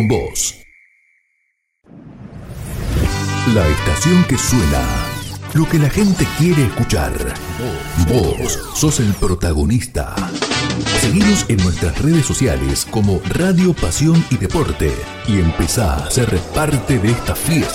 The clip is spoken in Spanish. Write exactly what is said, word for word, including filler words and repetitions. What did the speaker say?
Vos. La estación que suena. Lo que la gente quiere escuchar. Vos sos el protagonista. Seguinos en nuestras redes sociales como Radio Pasión y Deporte y empezá a ser parte de esta fiesta.